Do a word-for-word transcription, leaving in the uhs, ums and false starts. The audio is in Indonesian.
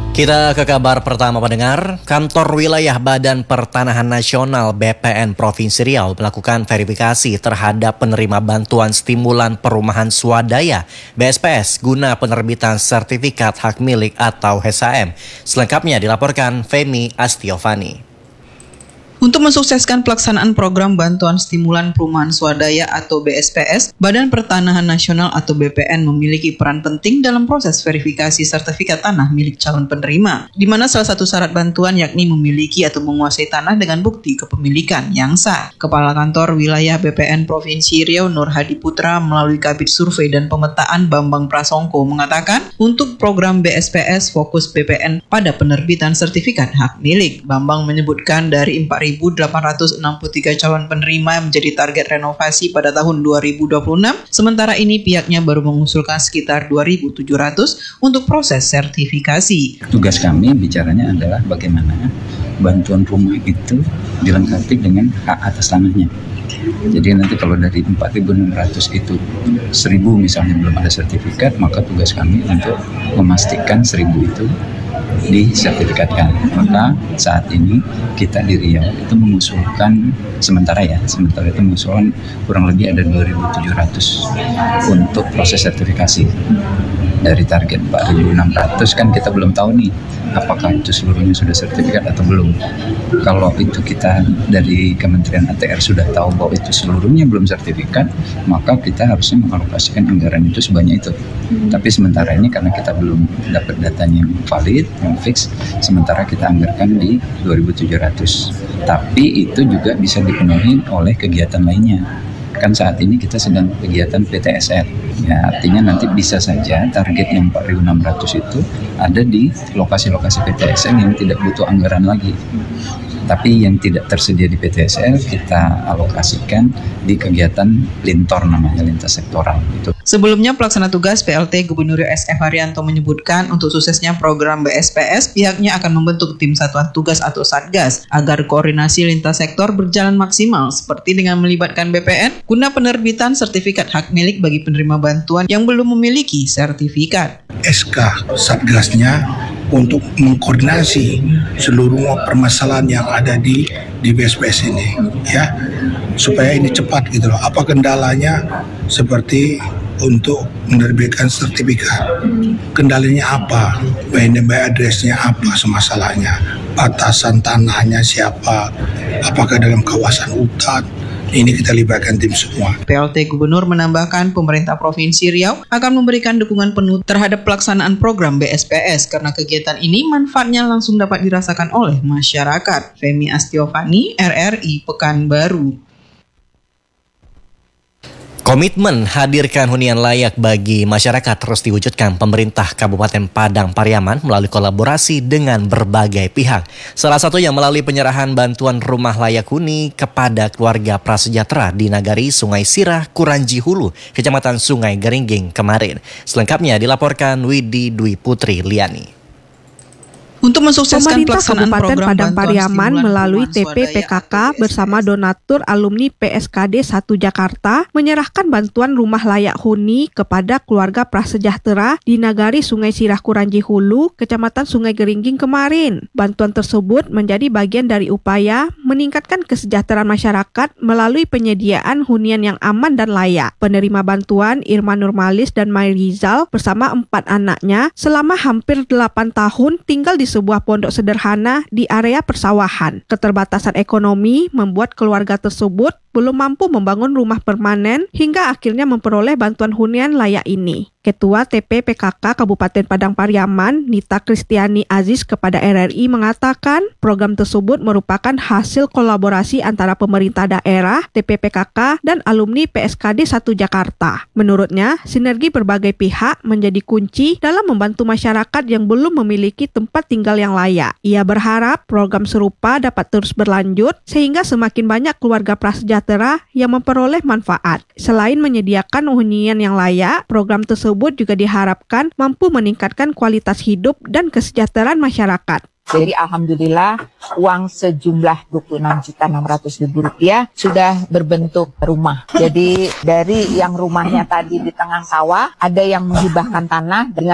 Kita ke kabar pertama pendengar. Kantor Wilayah Badan Pertanahan Nasional B P N Provinsi Riau melakukan verifikasi terhadap penerima bantuan stimulan perumahan swadaya B S P S guna penerbitan sertifikat hak milik atau H S M. Selengkapnya dilaporkan Femi Astiovani. Untuk mensukseskan pelaksanaan program bantuan stimulan perumahan swadaya atau B S P S, Badan Pertanahan Nasional atau B P N memiliki peran penting dalam proses verifikasi sertifikat tanah milik calon penerima, di mana salah satu syarat bantuan yakni memiliki atau menguasai tanah dengan bukti kepemilikan yang sah. Kepala Kantor Wilayah B P N Provinsi Riau Nur Hadi Putra melalui Kabid Survei dan Pemetaan Bambang Prasongko mengatakan, untuk program B S P S fokus B P N pada penerbitan sertifikat hak milik. Bambang menyebutkan dari empat ribu delapan ratus enam puluh tiga calon penerima menjadi target renovasi pada tahun dua ribu dua puluh enam, sementara ini pihaknya baru mengusulkan sekitar dua ribu tujuh ratus untuk proses sertifikasi. Tugas kami bicaranya adalah bagaimana bantuan rumah itu dilengkapi dengan hak atas tanahnya. Jadi nanti kalau dari empat ribu enam ratus itu seribu misalnya belum ada sertifikat, maka tugas kami untuk memastikan seribu itu disertifikatkan. Maka saat ini kita di Riau itu mengusulkan sementara ya, sementara itu mengusulkan kurang lebih ada dua ribu tujuh ratus untuk proses sertifikasi. Dari target empat ribu enam ratus kan kita belum tahu nih apakah itu seluruhnya sudah sertifikat atau belum. Kalau itu kita dari Kementerian A T R sudah tahu bahwa itu seluruhnya belum sertifikat, maka kita harusnya mengalokasikan anggaran itu sebanyak itu. Hmm. Tapi sementara ini karena kita belum dapat datanya yang valid, yang fix, sementara kita anggarkan di dua ribu tujuh ratus. Tapi itu juga bisa dipenuhi oleh kegiatan lainnya. Kan saat ini kita sedang kegiatan P T S R, ya artinya nanti bisa saja target yang empat ribu enam ratus itu ada di lokasi-lokasi P T S R yang tidak butuh anggaran lagi. Tapi yang tidak tersedia di P T S R kita alokasikan di kegiatan lintor, namanya lintas sektoral itu. Sebelumnya pelaksana tugas P L T Gubernur S F Haryanto menyebutkan untuk suksesnya program B S P S pihaknya akan membentuk tim satuan tugas atau satgas agar koordinasi lintas sektor berjalan maksimal seperti dengan melibatkan B P N guna penerbitan sertifikat hak milik bagi penerima bantuan yang belum memiliki sertifikat. S K satgasnya untuk mengkoordinasi seluruh permasalahan yang ada di di B S P S ini, ya, supaya ini cepat gitu loh. Apa kendalanya seperti untuk menerbitkan sertifikat? Kendalanya apa? By name by address-nya apa semasalahnya? Batasan tanahnya siapa? Apakah dalam kawasan hutan? Ini kita libatkan tim semua. P L T Gubernur menambahkan pemerintah Provinsi Riau akan memberikan dukungan penuh terhadap pelaksanaan program B S P S karena kegiatan ini manfaatnya langsung dapat dirasakan oleh masyarakat. Femi Astiovani, R R I Pekanbaru. Komitmen hadirkan hunian layak bagi masyarakat terus diwujudkan pemerintah Kabupaten Padang Pariaman melalui kolaborasi dengan berbagai pihak. Salah satunya melalui penyerahan bantuan rumah layak huni kepada keluarga prasejahtera di Nagari Sungai Sirah, Kuranji Hulu, Kecamatan Sungai Geringging kemarin. Selengkapnya dilaporkan Widi Dwi Putri Liani. Untuk mensukseskan Pemerintah pelaksanaan Kabupaten program Padang Pariaman melalui T P P K K swadaya bersama donatur alumni P S K D satu Jakarta menyerahkan bantuan rumah layak huni kepada keluarga prasejahtera di Nagari Sungai Sirah Kuranji Hulu, Kecamatan Sungai Geringging kemarin. Bantuan tersebut menjadi bagian dari upaya meningkatkan kesejahteraan masyarakat melalui penyediaan hunian yang aman dan layak. Penerima bantuan Irma Nurmalis dan Mai Rizal bersama empat anaknya selama hampir delapan tahun tinggal di sebuah pondok sederhana di area persawahan. Keterbatasan ekonomi membuat keluarga tersebut belum mampu membangun rumah permanen hingga akhirnya memperoleh bantuan hunian layak ini. Ketua T P P K K Kabupaten Padang Pariaman, Nita Kristiani Aziz kepada R R I mengatakan program tersebut merupakan hasil kolaborasi antara pemerintah daerah, T P P K K, dan alumni P S K D satu Jakarta. Menurutnya, sinergi berbagai pihak menjadi kunci dalam membantu masyarakat yang belum memiliki tempat tinggal yang layak. Ia berharap program serupa dapat terus berlanjut sehingga semakin banyak keluarga prasejahtera yang memperoleh manfaat. Selain menyediakan hunian yang layak, program tersebut juga diharapkan mampu meningkatkan kualitas hidup dan kesejahteraan masyarakat. Jadi alhamdulillah uang sejumlah dua puluh enam juta enam ratus ribu rupiah sudah berbentuk rumah. Jadi dari yang rumahnya tadi di tengah sawah, ada yang menghibahkan tanah dengan